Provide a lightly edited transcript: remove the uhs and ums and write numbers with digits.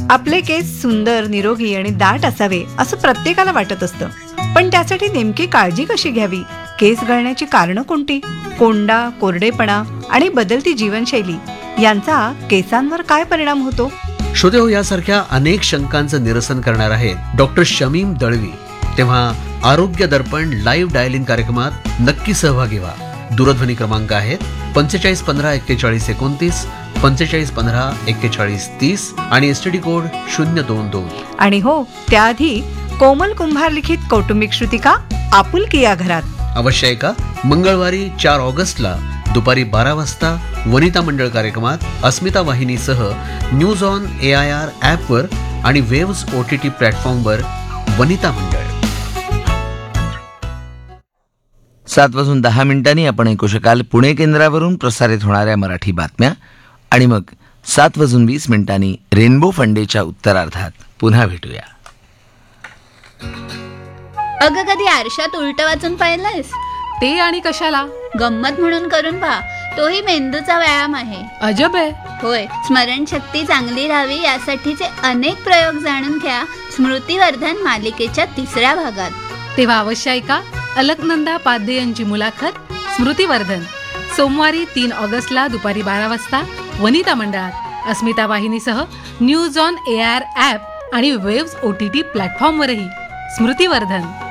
आपले केस सुंदर, निरोगी आणि दाट असावे असं प्रत्येकाला वाटत असतं. पण त्यासाठी नेमकी काळजी कशी घ्यावी? केस गळण्याची कारणं कोणती? कोंडा, कोरडेपणा आणि बदलती जीवनशैली यांचा केसांवर काय परिणाम होतो? श्रोते हो, यासारख्या अनेक शंकांचं निरसन करणार आहेत डॉक्टर शमीम दळवी. तेव्हा आरोग्य दर्पण लाईव्ह डायल इन कार्यक्रमात नक्की सहभागी व्हा. दूरध्वनी क्रमांक आहेत 45 15 41 29, 45 15 41 30 आणि एसटीडी कोड 022. आणि हो, त्याआधी कोमल कुंभार लिखित कौटुंबिक श्रुतिका आपुलकी या घरात अवश्य ऐका. मंगळवारी 4 ऑगस्टला दुपारी 12 वाजता वनिता मंडळ कार्यक्रमात अस्मिता वाहिनीसह न्यूज ऑन AIR ॲपवर आणि वेव्स OTT प्लॅटफॉर्मवर वनिता मंडळ. 7:10 आपण ऐकू शकाल पुणे केंद्रावरून प्रसारित होणाऱ्या मराठी बातम्या. आणि मग 7:20 रेनबो फंडेच्या उत्तरार्धात पुन्हा भेटूया. अगं, कधी आरशात उलट वाचून पाहिलंयस? ते आणि कशाला? गंमत म्हणून करून पहा. तोही मेंदूचा व्यायाम आहे. अजब आहे. होय, स्मरणशक्ती चांगली राहावी यासाठीचे अनेक प्रयोग जाणून घ्या स्मृतिवर्धन मालिकेच्या 3ऱ्या भागात. तेव्हा अवश्य ऐका अलकनंदा पाध्ये यांची मुलाखत स्मृतिवर्धन सोमवारी 3 ऑगस्टला दुपारी 12 वाजता वनिता मंडळात अस्मिता वाहिनीसह न्यूज ऑन AIR ॲप आणि वेव्स OTT प्लॅटफॉर्मवरही. स्मृतिवर्धन.